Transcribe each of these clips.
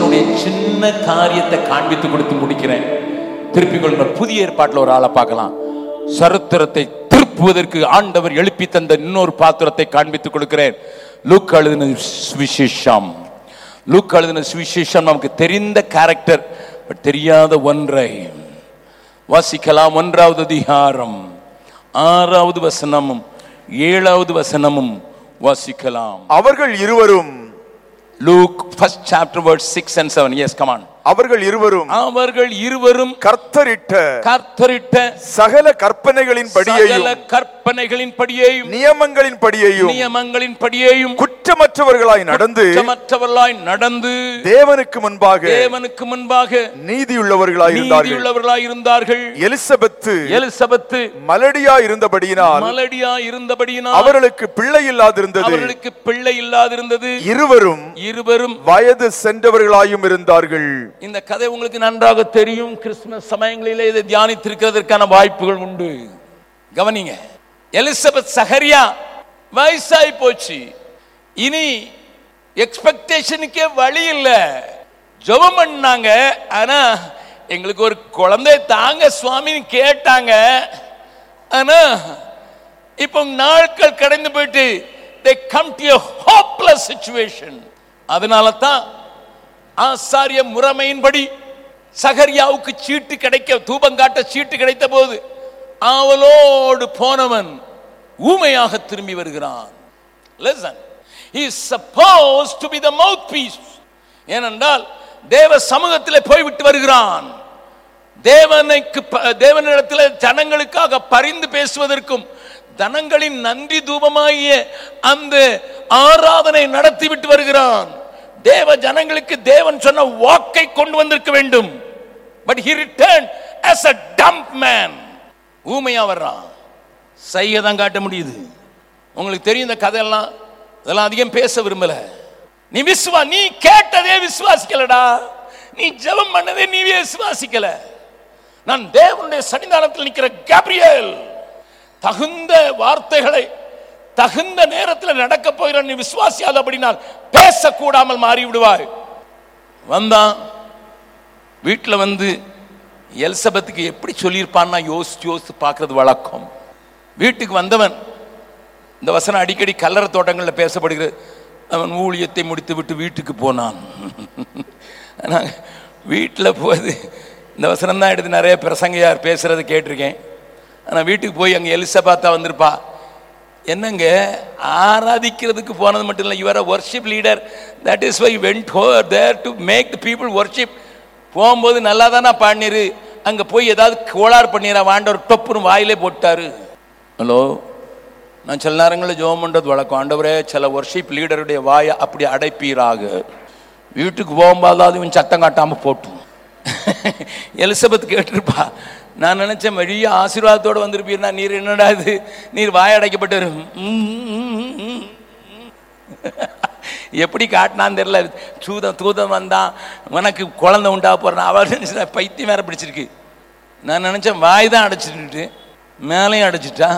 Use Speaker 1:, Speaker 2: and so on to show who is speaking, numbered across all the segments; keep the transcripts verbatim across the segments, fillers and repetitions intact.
Speaker 1: இயேசுடைய சின்ன காரியத்தை காண்பித்து கொடுத்து முடிக்கிறேன். திருப்பிக் கொள்கிற புதிய ஏற்பாட்டில் ஒரு ஆளை பார்க்கலாம். சரித்திரத்தை திருப்புவதற்கு ஆண்டவர் எழுப்பி தந்த இன்னொரு பாத்திரத்தை காண்பித்துக் கொடுக்கிறேன். லூக்கா எழுதின சுவிசேஷம். லூக்கா எழுதின சுவிசேஷம் நமக்கு தெரிந்த கேரக்டர், பட் தெரியாத ஒன்றை வாசிக்கலாம். ஒன்றாவது அதிகாரம் ஆறாவது வசனமும் ஏழாவது வசனமும் வாசிக்கலாம்.
Speaker 2: அவர்கள் இருவரும்,
Speaker 1: Luke first chapter verse six and seven. Yes, come on.
Speaker 2: அவர்கள் இருவரும்
Speaker 1: அவர்கள் இருவரும்
Speaker 2: கர்த்தரிட்ட
Speaker 1: கர்த்தரிட்ட
Speaker 2: சகல கற்பனைகளின் படியையும்
Speaker 1: சகல கற்பனைகளின் படியையும்
Speaker 2: நியமங்களின் படியையும்
Speaker 1: நியமங்களின் படியையும்
Speaker 2: குற்றமற்றவர்களாய் நடந்து
Speaker 1: குற்றமற்றவர்களாய் நடந்து
Speaker 2: தேவனுக்கு முன்பாக
Speaker 1: தேவனுக்கு முன்பாக
Speaker 2: நீதியுள்ளவர்களாய் இருந்தார்கள்.
Speaker 1: நீதியுள்ளவர்களாய் இருந்தார்கள்.
Speaker 2: எலிசபெத்து
Speaker 1: எலிசபெத்து
Speaker 2: மலடியாய் இருந்தபடியினால்
Speaker 1: மலடியாய் இருந்தபடியினால்
Speaker 2: அவர்களுக்கு பிள்ளை இல்லாதிருந்தது.
Speaker 1: அவர்களுக்கு பிள்ளை இல்லாதிருந்தது.
Speaker 2: இருவரும்
Speaker 1: இருவரும்
Speaker 2: வயது சென்றவர்களாயும் இருந்தார்கள்.
Speaker 1: இந்த கதை உங்களுக்கு நன்றாக தெரியும். கிறிஸ்துமஸ் சமயங்களிலே இதை தியானித்திருக்கிறதற்கான வாய்ப்புகள் உண்டு. கவனிங்க. எலிசபெத் சகரியா வயசாய் போச்சு. இனி எக்ஸ்பெக்டேஷனுக்கே வழி இல்லை. ஜெபம் பண்ணாங்க, ஆனா எங்களுக்கு ஒரு குழந்தை தாங்க சுவாமின்னு கேட்டாங்க. ஆனா இப்போ நாட்கள் கடந்து போயிட்டு they come to a hopeless situation. அதனால தான் ஆசாரிய முறைமையின்படி சகரியாவுக்கு சீட்டு கிடைக்க, தூபங்காட்ட சீட்டு கிடைத்த போது அவளோடு போனவன் ஊமையாக திரும்பி வருகிறான். Listen, he is supposed to be the mouthpiece. ஏனென்றால் தேவ சமூகத்தில் போய்விட்டு வருகிறான். தேவனுக்கு தேவனிடத்தில் ஜனங்களுக்காக பரிந்து பேசுவதற்கும் ஜனங்களின் நன்றி தூபமாகிய அந்த ஆராதனை நடத்திவிட்டு வருகிறான். தேவ ஜனங்களுக்கு தேவன் சொன்ன வாக்கை கொண்டு வந்திருக்க வேண்டும். But he returned as a dumb man. ஊமையா வர்றான். சைகை தான் காட்ட முடியுது. உங்களுக்கு தெரியும் இந்த கதையெல்லாம். இதெல்லாம் அதிகம் பேச விரும்பல. நீ விசுவா நீ கேட்டதே விசுவாசிக்கலடா. நீ ஜெபம் பண்ணதே நீ விசுவாசிக்கல. நான் தேவனுடைய சன்னிதானத்தில் நிற்கிற கேப்ரியேல், தகுந்த வார்த்தைகளை தகுந்த நேரத்தில் நடக்க போகிற நீ விசுவாசியாத அப்படினால் பேசக்கூடாமல் மாறி விடுவாய். வந்தான் வீட்டில் வந்து எலிசபெத்துக்கு எப்படி சொல்லியிருப்பான்னா யோசிச்சு யோசித்து பார்க்கறது வழக்கம். வீட்டுக்கு வந்தவன், இந்த வசனம் அடிக்கடி கல்லறை தோட்டங்களில் பேசப்படுகிறது, அவன் ஊழியத்தை முடித்து விட்டு வீட்டுக்கு போனான். ஆனால் வீட்டில் போது இந்த வசனம் தான் எடுத்து நிறைய பிரசங்கையார் பேசுறது கேட்டிருக்கேன். ஆனால் வீட்டுக்கு போய் அங்கே எலிசபெத்தா வந்திருப்பா. என்னங்க ஆராதிக்கிறதுக்கு போனது மட்டும் இல்லை, your a worship leader, that is why vent over there to make the people worship. போகும்போது நல்லா தானே பாடினீரு, அங்கே போய் ஏதாவது கோளாறு பண்ணிடுற ஆண்டவர் டொப்புன்னு வாயிலே போட்டாரு. ஹலோ, நான் சில நேரங்களில் ஜெபம் பண்ணுறது வழக்கம். ஆண்டவரே சில வர்ஷிப் லீடருடைய வாயை அப்படி அடைப்பீராக. வீட்டுக்கு போகும்போது இவன் சத்தம் காட்டாமல் போட்டும். எலிசபெத் கேட்டிருப்பா. நான் நினைச்சேன் வழிய ஆசீர்வாதத்தோடு வந்திருப்பீர்னா, நீர் என்னடா இது, நீர் வாய் அடைக்கப்பட்டு எப்படி காட்டினான்னு தெரியல. சூதம் தூதம் வந்தான், உனக்கு குழந்தை உண்டா போறான். அவள் நினைச்சா பைத்தியம் வேற பிடிச்சிருக்கு. நான் நினைச்சேன் வாய் தான் அடைச்சிட்டு மேலையும் அடைச்சிட்டா.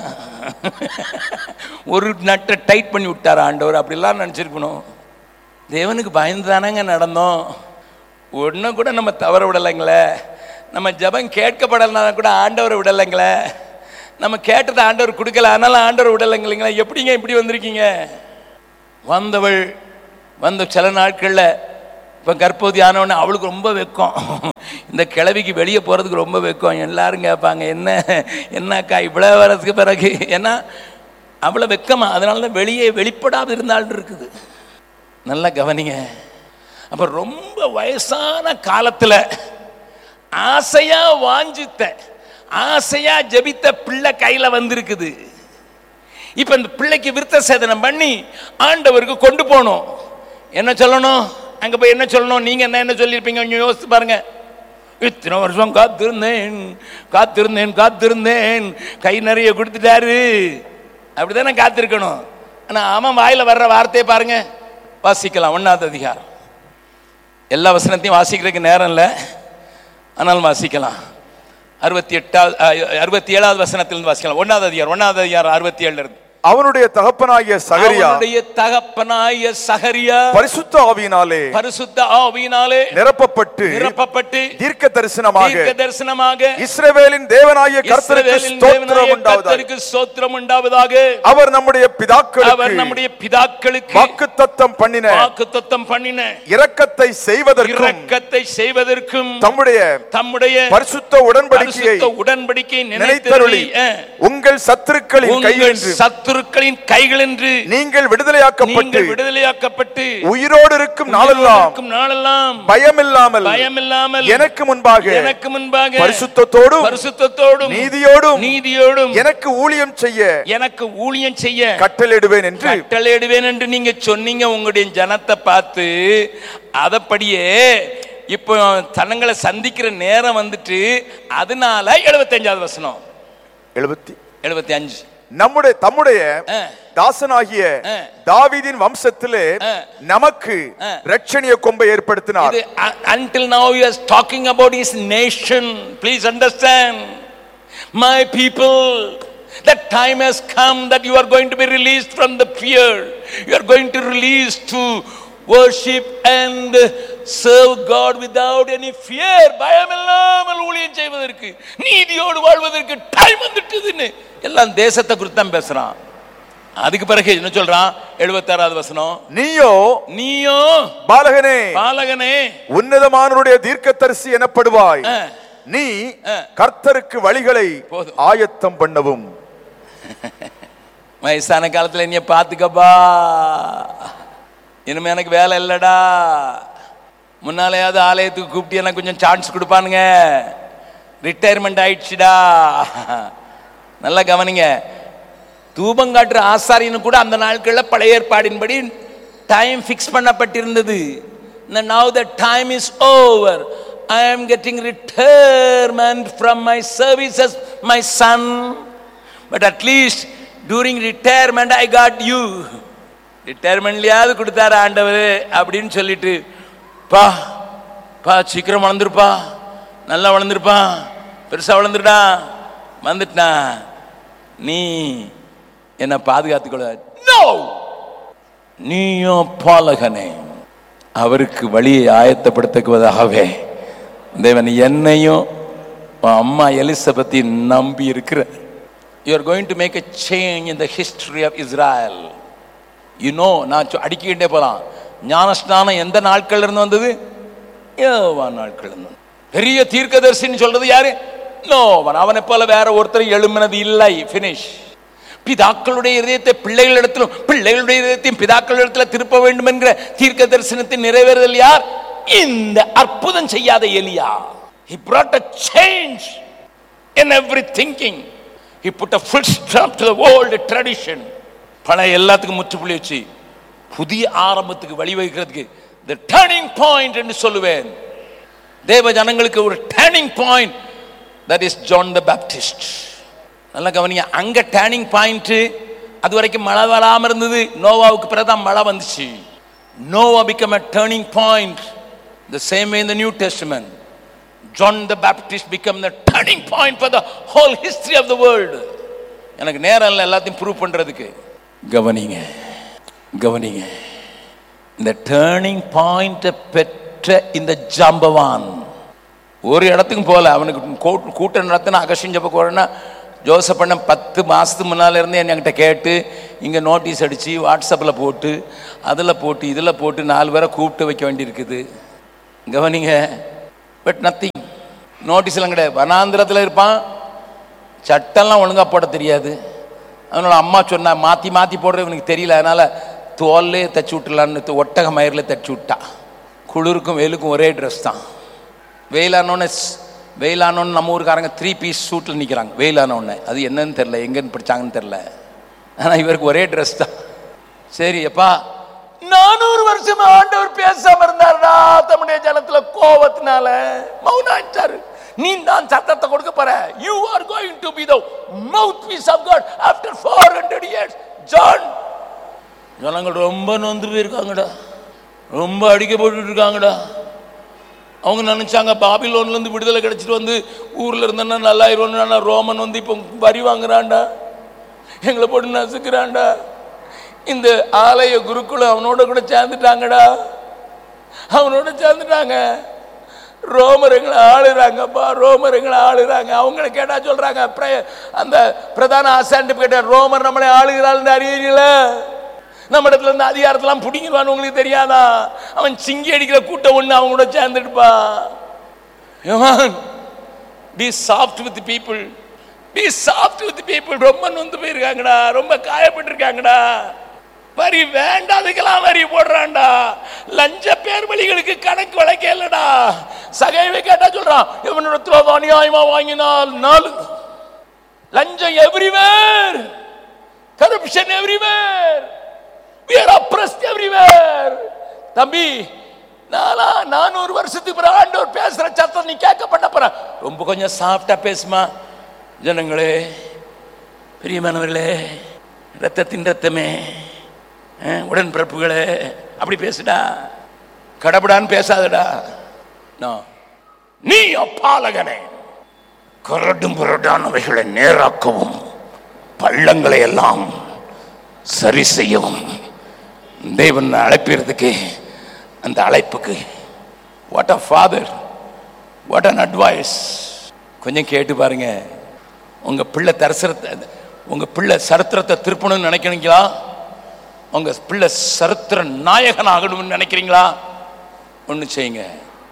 Speaker 1: ஒரு நட்டை டைட் பண்ணி விட்டாரா ஆண்டவர், அப்படிலாம் நினச்சிருக்கணும். தேவனுக்கு பயந்து தானேங்க நடந்தோம். ஒன்றும் கூட நம்ம தவற விடலைங்களே. நம்ம ஜபம் கேட்கப்படலைன்னா கூட ஆண்டவரை விடலைங்களே. நம்ம கேட்டதை ஆண்டவர் கொடுக்கல, அதனால ஆண்டவர் விடலைங்களா. எப்படிங்க இப்படி வந்திருக்கீங்க? வந்தவள் வந்த சில நாட்களில் இப்போ கர்ப்பவதி ஆனவொடனே அவளுக்கு ரொம்ப வெக்கம். இந்த கிழவிக்கு வெளியே போகிறதுக்கு ரொம்ப வெக்கம். எல்லாரும் கேட்பாங்க, என்ன என்னக்கா இவ்வளோ வரதுக்கு பிறகு, ஏன்னா அவ்வளோ வெக்கமா, அதனால தான் வெளியே வெளிப்படாது இருந்தாலும் இருக்குது. நல்லா கவனிங்க. அப்போ ரொம்ப வயசான காலத்தில் ஆசையா வாஞ்சித்த ஆசையா ஜெபித்த பிள்ளை கையில வந்திருக்குது. இப்ப இந்த பிள்ளைக்கு விருத்த சேதனம் பண்ணி ஆண்டவருக்கு கொண்டு போகணும். என்ன சொல்லணும்? அங்க போய் என்ன சொல்லணும்? நீங்க என்ன என்ன சொல்லியிருப்பீங்க கொஞ்சம் யோசித்து பாருங்க. இத்தனை வருஷம் காத்திருந்தேன் காத்திருந்தேன் காத்திருந்தேன் கை நிறைய கொடுத்துட்டாரு, அப்படித்தானே காத்திருக்கணும். ஆனா அவன் வாயில வர்ற வார்த்தையை பாருங்க. வாசிக்கலாம் ஒன்னாவது அதிகாரம். எல்லா வசனத்தையும் வாசிக்கிறதுக்கு நேரம் இல்லை, ஆனால் வாசிக்கலாம். அறுபத்தி எட்டாவது அறுபத்தி ஏழாவது வசனத்திலிருந்து வாசிக்கலாம். ஒன்னாவது அதிகாரம் ஒன்னாவது அதிகாரம் அறுபத்தி ஏழுல இருந்து
Speaker 2: அவனுடைய தகப்பனாகிய சகரியா
Speaker 1: அவனுடைய தகப்பனாகிய சகரியா
Speaker 2: பரிசுத்த ஆவியினாலே
Speaker 1: பரிசுத்த ஆவியினாலே
Speaker 2: நிரப்பப்பட்டு
Speaker 1: நிரப்பப்பட்டு
Speaker 2: தீர்க்க தரிசனமாக
Speaker 1: தீர்க்க தரிசனமாக
Speaker 2: இஸ்ரவேலின் தேவனாகிய கர்த்தருக்கு
Speaker 1: இஸ்ரவேலின்
Speaker 2: ஸ்தோத்திரம்
Speaker 1: தேவனாகிய
Speaker 2: உண்டாவதாக.
Speaker 1: கர்த்தருக்கு ஸ்தோத்திரம் உண்டாவதாக.
Speaker 2: அவர் நம்முடைய
Speaker 1: அவர்
Speaker 2: பிதாக்களுக்கு
Speaker 1: நம்முடைய பிதாக்களுக்கு
Speaker 2: வாக்குத்தத்தம் பண்ணின
Speaker 1: வாக்குத்தத்தம் பண்ணின
Speaker 2: இரக்கத்தை செய்வதற்கும்
Speaker 1: இரக்கத்தை செய்வதற்கும்
Speaker 2: தம்முடைய
Speaker 1: தம்முடைய
Speaker 2: பரிசுத்த உடன்படிக்கையை
Speaker 1: பரிசுத்த உடன்படிக்கையை
Speaker 2: நினைத்தருளி
Speaker 1: நினைத்தருளி
Speaker 2: உங்கள் சத்துருக்களின்
Speaker 1: உங்கள்
Speaker 2: கையிலிருந்து
Speaker 1: சத்துருக்களின் கைகளின்று
Speaker 2: நீங்கள் விடுதலையாக்கப்பட்டு
Speaker 1: நீங்கள் விடுதலையாக்கப்பட்டு
Speaker 2: உயிரோடு இருக்கும் நாளெல்லாம்
Speaker 1: இருக்கும் நாளெல்லாம்
Speaker 2: பயமில்லாமல்
Speaker 1: பயமில்லாமல்
Speaker 2: எனக்கு முன்பாக
Speaker 1: எனக்கு முன்பாக
Speaker 2: பரிசுத்தத்தோடும்
Speaker 1: பரிசுத்தத்தோடும்
Speaker 2: நீதியோடும்
Speaker 1: நீதியோடும்
Speaker 2: எனக்கு ஊழியம் செய்ய
Speaker 1: எனக்கு ஊழியம் செய்ய
Speaker 2: கட்டளையிடுவேன் என்று
Speaker 1: கட்டளையிடுவேன் என்று நீங்க சொன்னீங்க. உங்களுடைய ஜனத்தை பார்த்து அதப்படியே இப்போ தனங்களை சந்திக்கிற நேரம் வந்துட்டு, அதனால எழுபத்தி அஞ்சாவது வசனம்
Speaker 2: எழுபத்தி
Speaker 1: எழுபத்தி அஞ்சு
Speaker 2: நம்முடைய தம்முடைய தாசனாகிய தாவீதின் வம்சத்திலே நமக்கு இரட்சணிய கொம்பை ஏற்படுத்தினார்.
Speaker 1: Until now he is talking about his nation. Please understand, my people, that time has come that you are going to be released from the fear. You are going to release to worship and serve God without any fear. பயமில்லாமல் ஊழியம் செய்வதற்கு, நீதியோடு வாழ்வதற்கு time வந்துட்டதுன்னு எல்லாம் தேசத்தை குறித்து தான் பேசுறான். அதுக்கு பிறகு என்ன சொல்றான்? எழுபத்தி ஆறாவது வசனம், நீயோ நீயோ
Speaker 2: பாலகனே
Speaker 1: பாலகனே
Speaker 2: உன்னதமானவருடைய தீர்க்கதரிசி எனப்படுவாய். நீ கர்த்தருக்கு வழிகளை ஆயத்தம் பண்ணவும்.
Speaker 1: வயசான காலத்துல நீ பாத்துக்கப்பா, இனிமே எனக்கு வேலை இல்லடா, முன்னாலேயாவது ஆலயத்துக்கு கூப்பிட்டு எனக்கு கொஞ்சம் சான்ஸ் கொடுப்பானுங்க, ரிட்டையர்மெண்ட் ஆயிடுச்சுடா. நல்லா கவனிங்க, தூபங்காட்டுற ஆசாரியனு கூட அந்த நாட்களில் பழைய ஏற்பாடின்படி time fix பண்ணப்பட்டிருந்தது. Now the time is over. I am getting retirement from my service as my son, but at least during retirement I got you. ரிட்டையர்மெண்ட்லயாவது கொடுத்தாரு ஆண்டவர் அப்படின்னு சொல்லிட்டு, பா பா சீக்கிரம் வளர்ந்துருப்பா, நல்லா வளர்ந்துருப்பா, பெருசா வளர்ந்துருடா, வந்துட்டா, நீ என்ன பாதுகாத்துக்கொள்ள. நோ, நீயும் பாலகனே அவருக்கு வழியை ஆயத்தப்படுத்துவதாகவே தேவன் என்னையும் அம்மா எலிசபெத்தை நம்பி இருக்கிற. You are going to make a change in the history of Israel. You know, நான் அடிக்கிட்டே போலாம். ஞானஸ்நானம் எந்த நாட்கள் இருந்து வந்தது? யோவான் நாட்கள் இருந்து. பெரிய தீர்க்கதரிசின்னு சொல்றது யாரு? நோவான். அவனை போல வேற ஒருத்தர் எழும்பினது இல்லை. பினிஷ். பிதாக்களுடைய இதயத்தை பிள்ளைகளிடத்திலும் பிள்ளைகளுடைய இதயத்தையும் பிதாக்களிடத்தில் திருப்ப வேண்டும் என்கிற தீர்க்க தரிசனத்தை நிறைவேறுதல் யார்? இந்த அற்புதம் செய்யாத எலியா. He brought a change in every thinking. He put a full stop to the old tradition. பழைய எல்லாத்துக்கும் முற்றுப்புள்ளி வச்சு புதிய ஆரம்பத்துக்கு வழிவகுக்கிறதுக்கு the turning point என்று சொல்லுவேன். தேவ ஜனங்களுக்கு ஒரு turning point, that is John the Baptist. நல்லா கவனிங்க, அங்க டேர்னிங் பாயிண்ட். அது வரைக்கும் மழை வராம இருந்தது, நோவாவுக்கு பிறகுதான் மழை வந்துச்சு. Noah became a turning point. The same way in the New Testament, John the Baptist became the turning point for the whole history of the world. எனக்கு நேரம் இல்லை எல்லாத்தையும் ப்ரூவ் பண்றதுக்கு. கவனிங்க கவனிங்க, இந்த டேர்னிங் பாயிண்ட் பெற்ற இந்த ஜாம்பவான் ஒரு இடத்துக்கும் போல. அவனுக்கு கூட்டம் நடத்தின அகசிஞ்சப்ப போறேன்னா ஜோசப் பண்ண பத்து மாதத்துக்கு முன்னால் இருந்து என்கிட்ட கேட்டு இங்கே நோட்டீஸ் அடித்து வாட்ஸ்அப்பில் போட்டு அதில் போட்டு இதில் போட்டு நாலு பேரை கூப்பிட்டு வைக்க வேண்டியிருக்குது. கவனிங்க, பட் நத்திங். நோட்டீஸ்லாம் கிடையாது. வனாந்திரத்தில் இருப்பான், சட்டம்லாம் ஒழுங்காக போட தெரியாது. அதனால் அம்மா சொன்னா மாற்றி மாற்றி போடுறது இவனுக்கு தெரியல, அதனால் தோல்லே தைச்சி விட்டுலான்னு ஒட்டக மயிரில் தைச்சி விட்டா. குளிருக்கும் வெயிலுக்கும் ஒரே ட்ரெஸ் தான். வெயிலானோன்னு வெயிலானோன்னு நம்ம ஊருக்காரங்க த்ரீ பீஸ் சூட்டில் நிற்கிறாங்க. வெயிலானோன்னு அது என்னன்னு தெரில, எங்கன்னு படித்தாங்கன்னு தெரில, ஆனால் இவருக்கு ஒரே ட்ரெஸ் தான். சரி அப்பா, நானூறு வருஷமா ஆண்டவர் பேசாம இருந்தாருடா தம்முடைய ஜனத்துல கோபத்தினால மௌனாச்சாரு. நீ தான் சத்தத்தை கொடுக்க போற. You are going to be the mouthpiece of God after four hundred years. John, ஜனங்கள் ரொம்ப நொந்து போயிருக்காங்கடா, ரொம்ப அடிக்கப்பட்டு இருக்காங்கடா. அவங்க நினைச்சாங்க பாபிலோன்ல இருந்து விடுதலை கிடைச்சிட்டு வந்து ஊர்ல இருந்தா நல்லா ஆயிரும். ரோமன் வந்து இப்போ வரி வாங்குறான்டா. எங்களை போட்டு நசுக்கிறான்டா. இந்த ஆலய குருக்குள் அவனோட கூட சேர்ந்துட்டாங்கடா, அவனோட சேர்ந்துட்டாங்க. ரோமருங்களை ஆளுறாங்கப்பா, ரோமருங்களை ஆளுறாங்க. அவங்கள கேட்டா சொல்றாங்க, அந்த பிரதான ஆசாரிட்ட கேட்ட, ரோமர் நம்மளை ஆளுகிறாள் அறியல, நம்ம இடத்துல இருந்து அதிகாரத்தெல்லாம் பிடிங்கிடுவான்னு உங்களுக்கு தெரியாதா? அவன் சிங்கி அடிக்கிற கூட்டம் ஒண்ணு அவங்க கூட சேர்ந்துடுப்பா. Be soft with the people. Be soft with the people. ரொம்ப நொந்து போயிருக்காங்கடா, ரொம்ப காயப்பட்டு இருக்காங்கடா. வரி வேண்டாதுக்கெல்லாம் வரி போடுறான்டா. லஞ்ச பேர் வழிகளுக்கு கணக்கு வழக்கேலடா. சகைவை கேட்டா சொல்றான், இவனோட அநியாயமா வாங்கினால் நாலு. லஞ்சம் everywhere, corruption everywhere, we are oppressed everywhere. தம்பி, நானா நானூறு வருஷத்துக்கு பிறகு ஆண்டவர் பேசுற சத்தம் நீ கேட்க பண்ண போற. ரொம்ப கொஞ்சம் சாஃப்டா பேசுமா ஜனங்களே, பிரியமானவர்களே, ரத்தத்தின் ரத்தமே, உடன்பிறப்புகளே, அப்படி பேசுடா, கடவுடான்னு பேசாதடா. நீ அப்பாலகனே, கரடும் புரடானவைகளை நேராக்கவும் பள்ளங்களை எல்லாம் சரி செய்யவும் தேவன் அழைப்பிறதுக்கு, அந்த அழைப்புக்கு what a father, what an advice. கொஞ்சம் கேட்டு பாருங்க. உங்க பிள்ளை தரிசனத்தை, உங்க பிள்ளை சரித்திரத்தை திருப்பணும்னு நினைக்கிறீங்களா? உங்க பிள்ளை சரித்திர நாயகன் ஆகணும்னு நினைக்கிறீங்களா? ஒண்ணு செய்யுங்க.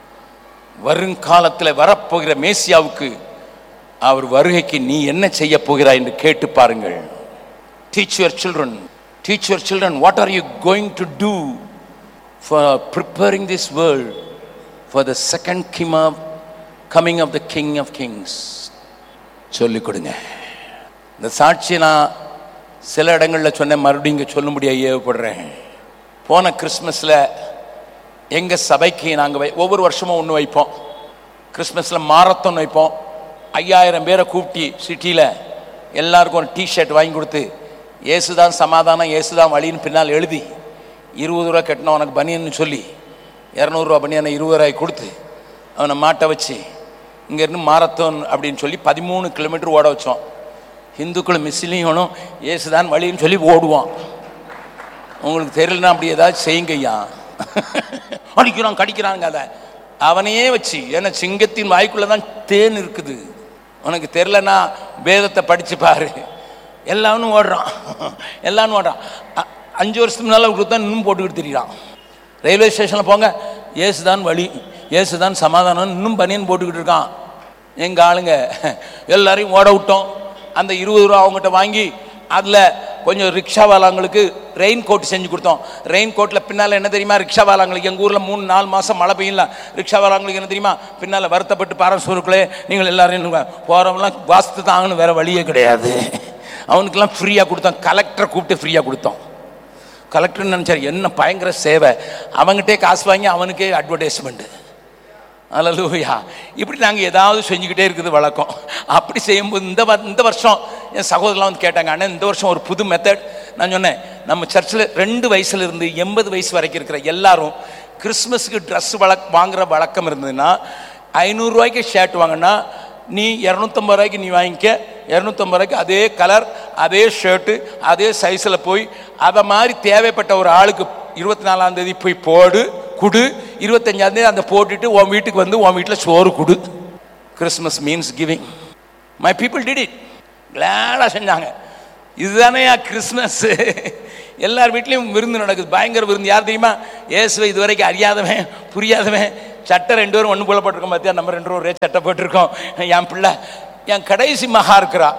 Speaker 1: வருங்காலத்தில் வரப்போகிற மேசியாவுக்கு, அவர் வருகைக்கு நீ என்ன செய்ய போகிறாய் என்று கேட்டு பாருங்கள். Teach your children, teach your children what are you going to do for preparing this world for the second coming of the King of Kings. சொல்லிக் கொடுங்க. இந்த சாட்சி நான் சில இடங்களில் சொன்னேன், மறுபடியும் இங்கே சொல்லும்படியாக ஏவப்படுறேன். போன கிறிஸ்மஸில் எங்கள் சபைக்கு நாங்கள் ஒவ்வொரு வருஷமும் ஒன்று வைப்போம். கிறிஸ்மஸில் மாரத்தான் வைப்போம். ஐயாயிரம் பேரை கூப்பிட்டு சிட்டியில் எல்லாருக்கும் ஒரு டிஷர்ட் வாங்கி கொடுத்து, இயேசுதான் சமாதானம், இயேசுதான் வழின்னு பின்னால் எழுதி, இருபது ரூபா கட்டினோம் உனக்கு பனியன்னு சொல்லி இரநூறுவா பனியனை இருபது ரூபாய் கொடுத்து அவனை மாட்டை வச்சு இங்கேருந்து மாரத்தான் அப்படின்னு சொல்லி பதிமூணு கிலோமீட்டர் ஓட வச்சோம். இந்துக்களும் மிஸ்லிங்களும் இயேசுதான் வழின்னு சொல்லி ஓடுவான். உங்களுக்கு தெரியலன்னா அப்படி ஏதாவது செய்யுங்க ஐயா. அடிக்கிறான் கடிக்கிறாங்க, அதை அவனையே வச்சு. ஏன்னா சிங்கத்தின் வாய்க்குள்ளே தான் தேன் இருக்குது. உனக்கு தெரியலன்னா வேதத்தை படித்து பாரு. எல்லாரும் ஓடுறான், எல்லாரும் ஓடுறான். அஞ்சு வருஷத்துக்கு முன்னால் கொடுத்தா இன்னும் போட்டுக்கிட்டு தெரியுறான். ரயில்வே ஸ்டேஷனில் போங்க, இயேசுதான் வழி, இயேசுதான் சமாதானம், இன்னும் பனியன் போட்டுக்கிட்டு இருக்கான். எங்கள் ஆளுங்க எல்லாரையும் ஓட விட்டோம். அந்த இருபது ரூபா அவங்ககிட்ட வாங்கி அதில் கொஞ்சம் ரிக்ஷாவாலாங்களுக்கு ரெயின் கோட் செஞ்சு கொடுத்தோம். ரெயின் கோட்டில் பின்னால் என்ன தெரியுமா, ரிக்ஷாவாலாங்களுக்கு எங்கள் ஊரில் மூணு நாலு மாதம் மழை பெய்யல. ரிக்ஷாவாலாங்களுக்கு என்ன தெரியுமா, பின்னால் வருத்தப்பட்டு பாரசூருக்குள்ளே நீங்கள் எல்லாரையும் போகிறவங்களாம் வாஸ்து தாங்கன்னு வேறு வழியே கிடையாது. அவனுக்கெல்லாம் ஃப்ரீயாக கொடுத்தோம். கலெக்டரை கூப்பிட்டு ஃப்ரீயாக கொடுத்தோம். கலெக்டர்னு நினச்சார், என்ன பயங்கர சேவை. அவங்ககிட்டே காசு வாங்கி அவனுக்கே அட்வர்டைஸ்மெண்ட்டு. அல்லேலூயா. இப்படி நாங்கள் ஏதாவது செஞ்சுக்கிட்டே இருக்குது வழக்கம். அப்படி செய்யும்போது இந்த இந்த வருஷம் என் சகோதரலாம் வந்து கேட்டாங்க, அண்ணன் இந்த வருஷம் ஒரு புது மெத்தட். நான் சொன்னேன், நம்ம சர்ச்சில் ரெண்டு வயசுல இருந்து எண்பது வயசு வரைக்கும் இருக்கிற எல்லாரும் கிறிஸ்மஸுக்கு ட்ரெஸ் வழக் வாங்குகிற வழக்கம் இருந்ததுன்னா, ஐநூறுரூவாய்க்கு ஷர்ட் வாங்கினா நீ இரநூத்தம்பது ரூபாய்க்கு நீ வாங்கிக்க. இரநூத்தம்பது ரூபாய்க்கு அதே கலர், அதே ஷர்ட்டு, அதே சைஸில் போய் அதை மாதிரி தேவைப்பட்ட ஒரு ஆளுக்கு இருபத்தி நாலாம் தேதி போய் போடு குடு. இருபத்தஞ்சாம் தேதி அந்த போட்டுட்டு உன் வீட்டுக்கு வந்து உன் வீட்டில் சோறு குடு. Christmas means giving. My people did it. கிளாடாக செஞ்சாங்க. இதுதானே கிறிஸ்மஸ். எல்லார் வீட்லேயும் விருந்து நடக்குது, பயங்கர விருந்து. யார் தெரியுமா? இயேசுவை இது வரைக்கும் அறியாதவன், புரியாதவன். சட்டை ரெண்டு பேரும் ஒன்று போல போட்டிருக்கோம். பார்த்தியா, நம்ம ரெண்டு பேரும் ஒரே சட்டை போட்டிருக்கோம். என் பிள்ளை, என் கடைசி மகா இருக்கிறா,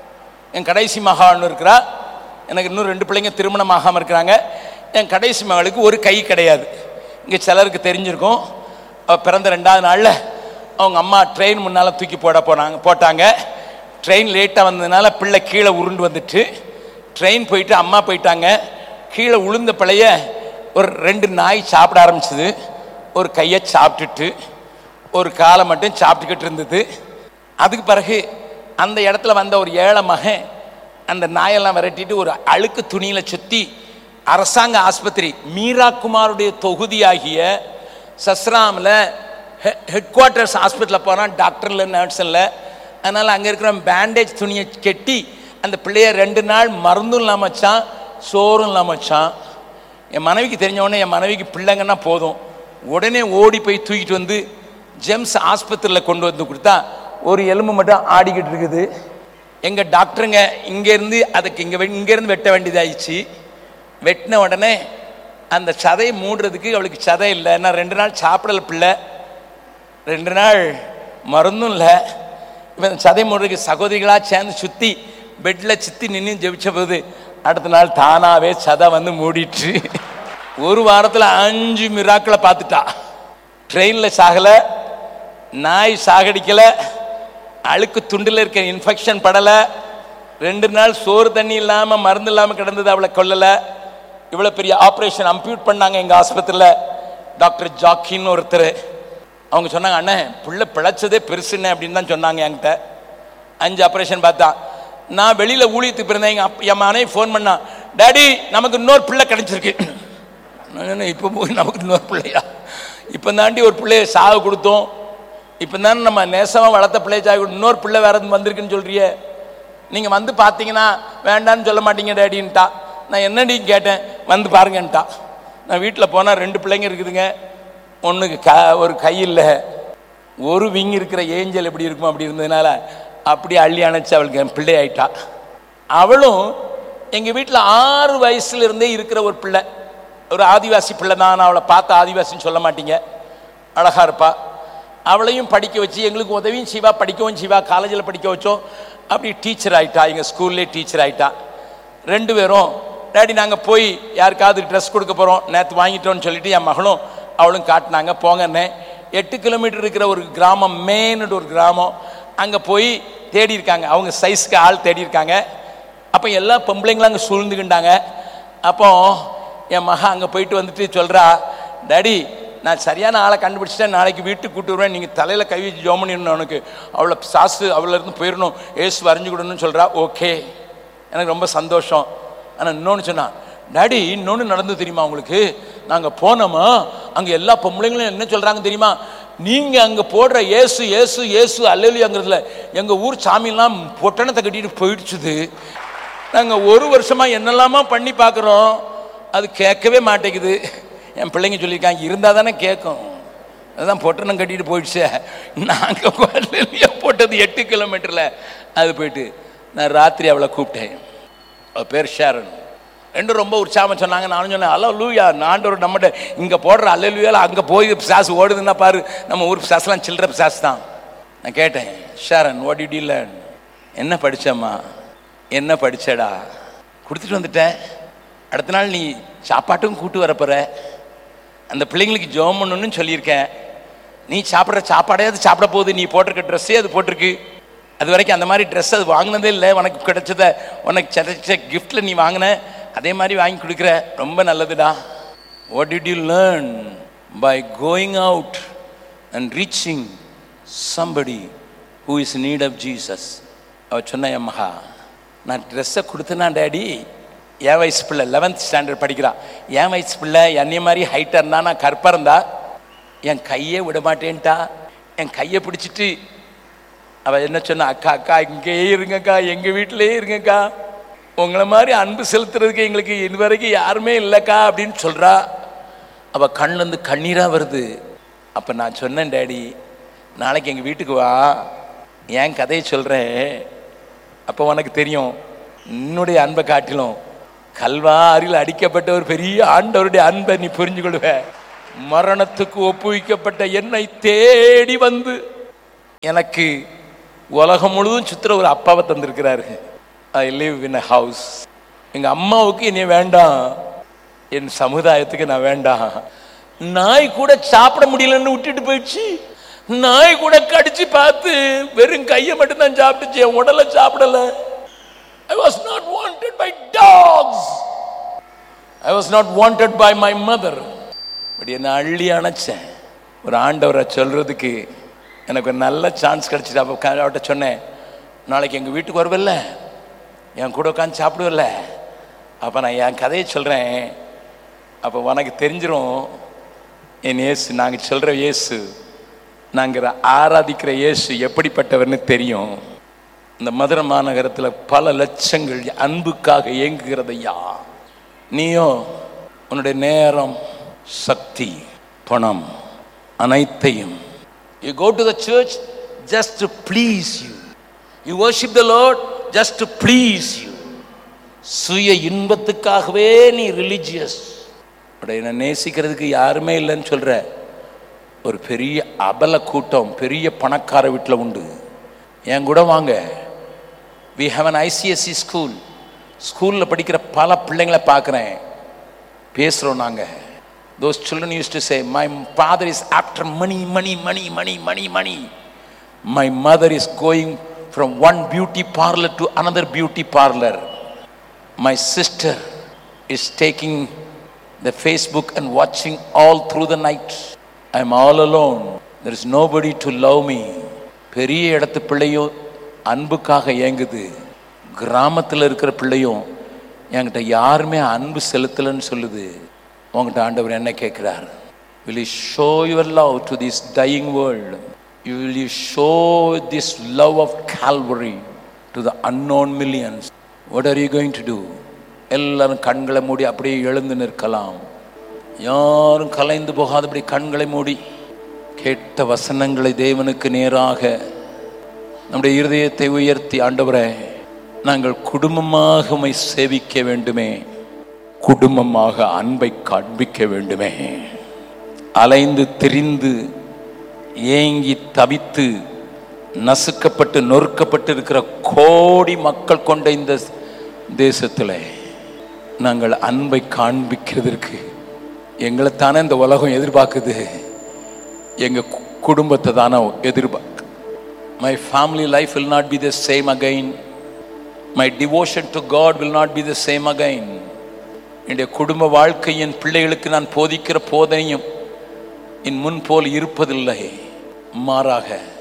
Speaker 1: என் கடைசி மகா ஒன்று இருக்கிறா. எனக்கு இன்னும் ரெண்டு பிள்ளைங்க திருமணம் ஆகாமல் இருக்கிறாங்க. என் கடைசி மகளுக்கு ஒரு கை கிடையாது. இங்கே சிலருக்கு தெரிஞ்சிருக்கும். பிறந்த ரெண்டாவது நாளில் அவங்க அம்மா ட்ரெயின் முன்னால் தூக்கி போட போனாங்க போட்டாங்க ட்ரெயின் லேட்டாக வந்ததுனால பிள்ளை கீழே உருண்டு வந்துட்டு, ட்ரெயின் போயிட்டு அம்மா போயிட்டாங்க. கீழே உளுந்த பிள்ளைய ஒரு ரெண்டு நாய் சாப்பிட ஆரம்பிச்சிது. ஒரு கையை சாப்பிட்டுட்டு ஒரு காலை மட்டும் சாப்பிட்டுக்கிட்டு இருந்தது. அதுக்கு பிறகு அந்த இடத்துல வந்த ஒரு ஏழை மகன் அந்த நாயெல்லாம் விரட்டிட்டு ஒரு அழுக்கு துணியில் சுற்றி அரசாங்க ஆஸ்பத்திரி மீரா குமாருடைய தொகுதியாகிய சஸ்ராமில் ஹெட் குவார்ட்டர்ஸ் ஹாஸ்பிட்டலில் போனால் டாக்டர் இல்லை, நர்ஸ் இல்லை. அதனால் அங்கே இருக்கிற பேண்டேஜ் துணியை கெட்டி அந்த பிள்ளைய ரெண்டு நாள் மருந்தும் இல்லாம வச்சான், சோறும் இல்லாம வச்சான். என் மனைவிக்கு தெரிஞ்ச உடனே என் மனைவிக்கு பிள்ளைங்கன்னா போதும், உடனே ஓடி போய் தூக்கிட்டு வந்து ஜெம்ஸ் ஆஸ்பத்திரியில் கொண்டு வந்து கொடுத்தா ஒரு எலும்பு மட்டும் ஆடிக்கிட்டு இருக்குது. எங்கள் டாக்டருங்க இங்கேருந்து அதுக்கு இங்கே இங்கேருந்து வெட்ட வேண்டியதாகிடுச்சு. வெட்டின உடனே அந்த சதையை மூடுறதுக்கு அவளுக்கு சதை இல்லை. ஏன்னா ரெண்டு நாள் சாப்பிடல பிள்ளை, ரெண்டு நாள் மருந்தும் இல்லை. இப்போ அந்த சதை மூடுறதுக்கு சகோதரிகளாக சேர்ந்து சுற்றி பெட்டில் சுற்றி நின்று ஜெபிச்ச போது அடுத்த நாள் தானாகவே சதை வந்து மூடிட்டு ஒரு வாரத்தில் அஞ்சு மிராக்களை பார்த்துட்டா. ட்ரெயினில் சாகலை, நாய் சாகடிக்கலை, அழுக்கு துண்டில் இருக்க இன்ஃபெக்ஷன் படலை, ரெண்டு நாள் சோறு தண்ணி இல்லாமல் மருந்து இல்லாமல் கிடந்தது அவளை கொல்லலை. இவ்வளோ பெரிய ஆப்ரேஷன் அம்ப்யூட் பண்ணாங்க எங்கள் ஆஸ்பத்திரியில். டாக்டர் ஜாக்கின்னு ஒருத்தர், அவங்க சொன்னாங்க, அண்ணே பிள்ளை பிழைச்சதே பெருசுன்னு அப்படின்னு தான் சொன்னாங்க என்கிட்ட. அஞ்சு ஆப்ரேஷன் பார்த்தா. நான் வெளியில் ஊழியத்துக்கு பிறந்தேன். எங்கள் அப் என் மனைவி ஃபோன் பண்ணா, டேடி நமக்கு இன்னொரு பிள்ளை கிடச்சிருக்கு. நான் இப்போ போய் நமக்கு இன்னொரு பிள்ளையா, இப்போ தாண்டி ஒரு பிள்ளைய சாக கொடுத்தோம், இப்போ தானே நம்ம நேசமாக வளர்த்த பிள்ளைய சாக கொடுத்து இன்னொரு பிள்ளை வேற வந்திருக்குன்னு சொல்கிறியே, நீங்கள் வந்து பார்த்தீங்கன்னா வேண்டான்னு சொல்ல மாட்டீங்க டேடின்ட்டா. நான் என்னடின்னு கேட்டேன், வந்து பாருங்கன்ட்டா. நான் வீட்டில் போனால் ரெண்டு பிள்ளைங்க இருக்குதுங்க, ஒன்றுக்கு க ஒரு கையில் ஒரு விங் இருக்கிற ஏஞ்சல் எப்படி இருக்கும் அப்படி இருந்ததுனால அப்படி அள்ளி அணைச்சி அவளுக்கு என் பிள்ளை ஆயிட்டா. அவளும் எங்கள் வீட்டில் ஆறு வயசுல இருந்தே இருக்கிற ஒரு பிள்ளை, ஒரு ஆதிவாசி பிள்ளை தான். நான் அவளை பார்த்த ஆதிவாசின்னு சொல்ல மாட்டீங்க, அழகா இருப்பா. அவளையும் படிக்க வச்சு எங்களுக்கு உதவியும் செய்வா, படிக்கவும் செய்வா. காலேஜில் படிக்க வச்சோம், அப்படி டீச்சர் ஆகிட்டா, எங்கள் ஸ்கூல்லே டீச்சர் ஆகிட்டா. ரெண்டு பேரும் டேடி நாங்கள் போய் யாருக்காவது ட்ரெஸ் கொடுக்க போகிறோம், நேற்று வாங்கிட்டோன்னு சொல்லிட்டு என் மகளும் அவளும் காட்டினாங்க. போங்கன்னே எட்டு கிலோமீட்டர் இருக்கிற ஒரு கிராமம், மேனுட்டு ஒரு கிராமம், அங்கே போய் தேடி இருக்காங்க. அவங்க சைஸ்க்கு ஆள் தேடி இருக்காங்க. அப்போ எல்லா பொம்பளைங்களும் அங்கே சூழ்ந்துக்கிட்டாங்க. அப்போ என் மகா அங்கே போயிட்டு வந்துட்டு சொல்கிறா, டாடி நான் சரியான ஆளை கண்டுபிடிச்சிட்டேன், நாளைக்கு வீட்டுக்கு கூப்பிட்டு வருவேன், நீங்கள் தலையில் கை வச்சு ஜோம் பண்ணிடணும், அவனுக்கு அவளை சாசு அவளிருந்து போயிடணும், ஏசு வரைஞ்சி கொடுன்னு சொல்கிறா. ஓகே, எனக்கு ரொம்ப சந்தோஷம். ஆனால் இன்னொன்று சொன்னான், டாடி இன்னொன்று நடந்து தெரியுமா உங்களுக்கு, நாங்கள் போனோமா அங்கே எல்லா பொம்பளைங்களும் என்ன சொல்கிறாங்க தெரியுமா, நீங்கள் அங்கே போடுற ஏசு ஏசு ஏசு அல்லேலூயாங்கிறதுல எங்கள் ஊர் சாமியெல்லாம் பொட்டணத்தை கட்டிட்டு போயிடுச்சுது. நாங்கள் ஒரு வருஷமாக என்னெல்லாமா பண்ணி பார்க்குறோம், அது கேட்கவே மாட்டேங்குது. என் பிள்ளைங்க சொல்லியிருக்காங்க, இருந்தால் தானே கேட்கும், அதுதான் பொட்டணம் கட்டிட்டு போயிடுச்சு. நாங்கள் போட்டது எட்டு கிலோமீட்டரில் அது போயிட்டு. நான் ராத்திரி அவளை கூப்பிட்டேன், அவள் பேர் ஷேரன். ரெண்டும் ரொம்ப உற்சாகமாக சொன்னாங்க. நானும் சொன்னேன், அல்ல லூயா ஆண்டவர் நம்மகிட்ட இங்கே போடுற அல்லேலூயால அங்கே போய் பிசாசு ஓடுதுன்னா பாரு, நம்ம ஊர் பிசாசுலாம் சில்லற பிசாசு தான். நான் கேட்டேன், ஷேரன் வாட் டிட் யூ லேர்ன், என்ன படித்தம்மா, என்ன படித்தடா, கொடுத்துட்டு வந்துட்டேன். அடுத்த நாள் நீ சாப்பாட்டும் கூட்டு வரப்போற, அந்த பிள்ளைங்களுக்கு ஜெபம் பண்ணணும்னு சொல்லியிருக்கேன், நீ சாப்பிட்ற சாப்பாடையாவது சாப்பிட போகுது, நீ போட்டிருக்க ட்ரெஸ்ஸே அது போட்டிருக்கு, அது வரைக்கும் அந்த மாதிரி ட்ரெஸ் அது வாங்கினதே இல்லை, உனக்கு கிடைச்சத உனக்கு கிடைச்ச கிஃப்டில் நீ வாங்கின அதே மாதிரி வாங்கி கொடுக்குற, ரொம்ப நல்லதுடா. What did you learn by going out and reaching somebody who is need of Jesus. அவள் சொன்ன, என் மகா நான் ட்ரெஸ்ஸை கொடுத்தேனா டேடி, என் வயசு பிள்ளை லெவன்த் ஸ்டாண்டர்ட் படிக்கிறான், என் வயசு பிள்ளை என்னைய மாதிரி ஹைட்டாக இருந்தா, நான் கற்பா இருந்தா, என் கையே விட மாட்டேன்ட்டா. என் கையை பிடிச்சிட்டு அவள் என்ன சொன்னா, அக்கா அக்கா இங்கேயே இருங்கக்கா, எங்கள் வீட்டிலேயே இருங்கக்கா, உங்களை மாதிரி அன்பு செலுத்துறதுக்கு எங்களுக்கு இதுவரைக்கும் யாருமே இல்லைக்கா அப்படின்னு சொல்கிறா. அவள் கண்ணிலேருந்து கண்ணீராக வருது. அப்போ நான் சொன்னேன், டேடி நாளைக்கு எங்கள் வீட்டுக்கு வா, என் கதையை சொல்கிறேன், அப்போ உனக்கு தெரியும் என்னுடைய அன்பை காட்டிலும் கல்வாரில் அடிக்கப்பட்ட ஒரு பெரிய ஆண்டவருடைய அன்பை நீ புரிஞ்சு கொள்வ. மரணத்துக்கு ஒப்புவிக்கப்பட்ட என்னை தேடி வந்து எனக்கு உலகம் முழுவதும் சுற்றுற ஒரு அப்பாவை தந்திருக்கிறாரு. I live in a house. எங்கள் அம்மாவுக்கு இனி வேண்டாம், என் சமுதாயத்துக்கு நான் வேண்டாம். நாய் கூட சாப்பிட முடியலன்னு விட்டுட்டு போயிடுச்சு. நாய் கூட கடிச்சு பார்த்து வெறும் கையை மட்டும் தான் சாப்பிட்டுச்சு, என் உடலை சாப்பிடல. I was not wanted by dogs. I was not wanted by my mother. But என்னை அள்ளி அணைச்சேன். ஒரு ஆண்டவரை சொல்றதுக்கு எனக்கு ஒரு நல்ல சான்ஸ் கிடைச்சிட்டு. அப்போ அவட்ட சொன்னேன், நாளைக்கு எங்கள் வீட்டுக்கு வருவல்ல, என் கூட உட்காந்து சாப்பிடுவல்ல, அப்போ நான் என் கதையை சொல்கிறேன், அப்போ உனக்கு தெரிஞ்சிடும் என் இயேசு, நாங்கள் சொல்கிற இயேசு, நாங்கள் ஆராதிக்கிற இயேசு எப்படிப்பட்டவர்னு தெரியும். இந்த மதுரை மாநகரத்தில் பல லட்சங்கள் அன்புக்காக இயங்குகிறதையா. நீயோ உன்னுடைய நேரம், சக்தி, பணம் அனைத்தையும், you go to the church just to please you, you worship the Lord just to please you. சுய இன்பத்துக்காகவே நீ ரிலிஜியஸ். என்ன நேசிக்கிறதுக்கு யாருமே இல்லைன்னு சொல்ற ஒரு பெரிய அபல கூட்டம் பெரிய பணக்கார வீட்டில் உண்டு. என் கூட வாங்க. we have an I C S E school. ஸ்கூலில் படிக்கிற பல பிள்ளைங்களை பார்க்குறேன், பேசுகிறோம் நாங்கள். those children used to say, my father is after money, money, money, money, money, money. My mother is going from one beauty parlor to another beauty parlor. My sister is taking the Facebook and watching all through the night. I am all alone. There is nobody to love me. பெரிய இடத்து பிள்ளையும் அன்புக்காக ஏங்குது. கிராமத்தில் இருக்கிற பிள்ளையும் என்கிட்ட யாருமே அன்பு செலுத்தலைன்னு சொல்லுது. உங்கள்கிட்ட ஆண்டவர் என்ன கேட்கிறார்? Will you show your love to this dying world? Will you show this love of Calvary to the unknown millions? What are you going to do? எல்லாரும் கண்களை மூடி அப்படியே எழுந்து நிற்கலாம். யாரும் கலைந்து போகாதபடி கண்களை மூடி கேட்ட வசனங்களை தேவனுக்கு நேராக நம்முடைய இருதயத்தை உயர்த்தி, ஆண்டவரே, நாங்கள் குடும்பமாக உம்மை சேவிக்க வேண்டுமே, குடும்பமாக அன்பை காண்பிக்க வேண்டுமே. அலைந்து திரிந்து ஏங்கி தவித்து நசுக்கப்பட்டு நொறுக்கப்பட்டு இருக்கிற கோடி மக்கள் கொண்ட இந்த தேசத்தில் நாங்கள் அன்பை காண்பிக்கிறதற்கு எங்களைத்தானே இந்த உலகம் எதிர்பார்க்குது. எங்கள் குடும்பத்தை தானே எதிர்பார்க்கு. My family life will not be the same again. My devotion to God will not be the same again. என்னுடைய குடும்ப வாழ்க்கையின் பிள்ளைகளுக்கு நான் போதிக்கிற போதனையும் என் முன் போல் இருப்பதில்லை. மாறாக